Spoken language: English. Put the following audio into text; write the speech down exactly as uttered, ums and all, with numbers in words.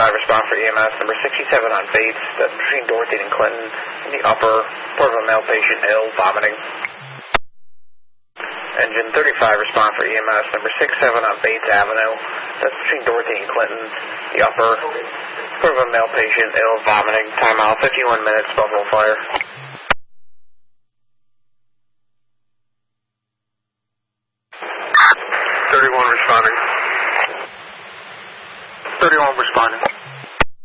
thirty-five, respond for E M S. Number sixty-seven on Bates, that's between Dorothy and Clinton, in the upper part of a male patient, ill, vomiting. Engine thirty-five, respond for E M S. Number sixty-seven on Bates Avenue, that's between Dorothy and Clinton, the upper part of a male patient, ill, vomiting. Time out, fifty-one minutes, Buffalo Fire.